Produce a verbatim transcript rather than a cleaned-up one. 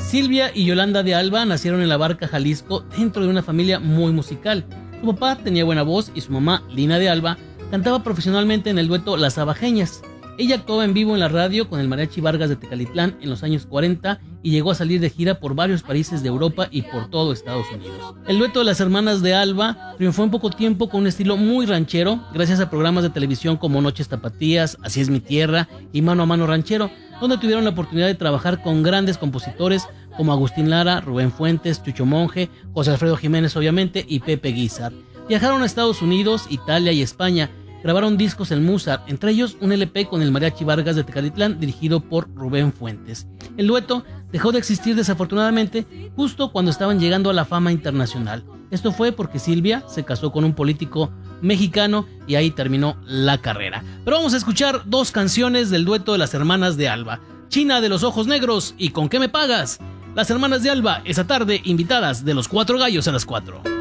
Silvia y Yolanda de Alba nacieron en La Barca, Jalisco, dentro de una familia muy musical. Su papá tenía buena voz y su mamá, Lina de Alba, cantaba profesionalmente en el dueto Las Abajeñas. Ella actuaba en vivo en la radio con el Mariachi Vargas de Tecalitlán en los años cuarenta y llegó a salir de gira por varios países de Europa y por todo Estados Unidos. El dueto de las hermanas de Alba triunfó en poco tiempo con un estilo muy ranchero, gracias a programas de televisión como Noches Tapatías, Así es mi tierra y Mano a Mano Ranchero, donde tuvieron la oportunidad de trabajar con grandes compositores como Agustín Lara, Rubén Fuentes, Chucho Monje, José Alfredo Jiménez obviamente y Pepe Guizar. Viajaron a Estados Unidos, Italia y España. Grabaron discos en Musart, entre ellos un L P con el Mariachi Vargas de Tecalitlán dirigido por Rubén Fuentes. El dueto dejó de existir desafortunadamente justo cuando estaban llegando a la fama internacional. Esto fue porque Silvia se casó con un político mexicano y ahí terminó la carrera. Pero vamos a escuchar dos canciones del dueto de las hermanas de Alba, China de los Ojos Negros y ¿Con qué me pagas? Las hermanas de Alba, esa tarde invitadas de Los Cuatro Gallos a las cuatro.